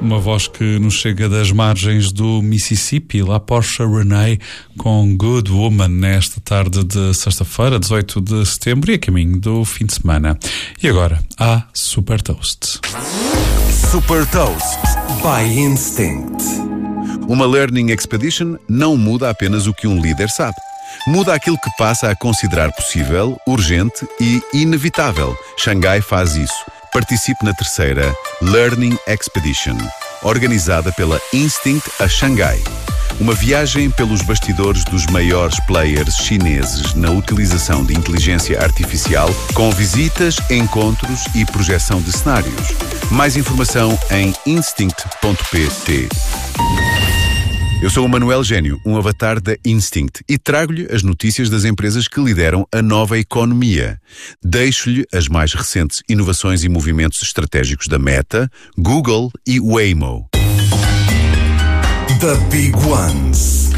Uma voz que nos chega das margens do Mississippi, La Portia Renee, com Good Woman, nesta tarde de sexta-feira, 18 de setembro, e a caminho do fim de semana. E agora, há Super Toast. Super Toast by Instinct. Uma Learning Expedition não muda apenas o que um líder sabe. Muda aquilo que passa a considerar possível, urgente e inevitável. Xangai faz isso. Participe na terceira Learning Expedition, organizada pela Instinct a Xangai. Uma viagem pelos bastidores dos maiores players chineses na utilização de inteligência artificial, com visitas, encontros e projeção de cenários. Mais informação em instinct.pt. Eu sou o Manuel Gênio, um avatar da Instinct, e trago-lhe as notícias das empresas que lideram a nova economia. Deixo-lhe as mais recentes inovações e movimentos estratégicos da Meta, Google e Waymo. The Big Ones.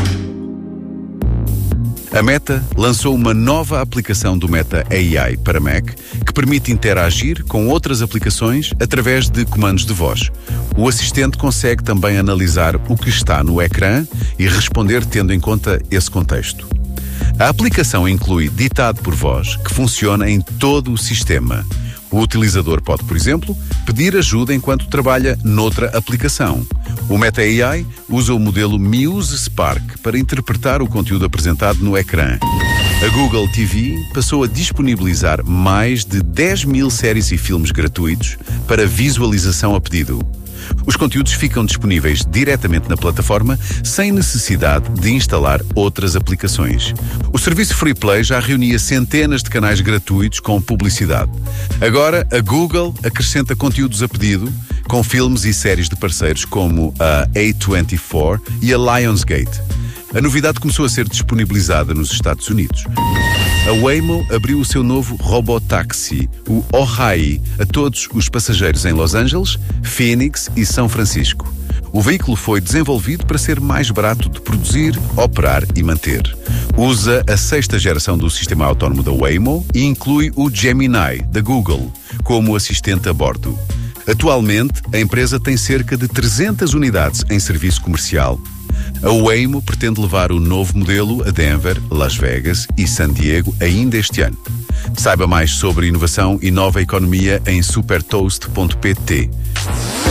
A Meta lançou uma nova aplicação do Meta AI para Mac que permite interagir com outras aplicações através de comandos de voz. O assistente consegue também analisar o que está no ecrã e responder tendo em conta esse contexto. A aplicação inclui ditado por voz, que funciona em todo o sistema. O utilizador pode, por exemplo, pedir ajuda enquanto trabalha noutra aplicação. O Meta AI usa o modelo Muse Spark para interpretar o conteúdo apresentado no ecrã. A Google TV passou a disponibilizar mais de 10 mil séries e filmes gratuitos para visualização a pedido. Os conteúdos ficam disponíveis diretamente na plataforma, sem necessidade de instalar outras aplicações. O serviço Free Play já reunia centenas de canais gratuitos com publicidade. Agora, a Google acrescenta conteúdos a pedido, com filmes e séries de parceiros como a A24 e a Lionsgate. A novidade começou a ser disponibilizada nos Estados Unidos. A Waymo abriu o seu novo robotáxi, o Ojai, a todos os passageiros em Los Angeles, Phoenix e São Francisco. O veículo foi desenvolvido para ser mais barato de produzir, operar e manter. Usa a 6ª geração do sistema autónomo da Waymo e inclui o Gemini, da Google, como assistente a bordo. Atualmente, a empresa tem cerca de 300 unidades em serviço comercial. A Waymo pretende levar o novo modelo a Denver, Las Vegas e San Diego ainda este ano. Saiba mais sobre inovação e nova economia em supertoast.pt.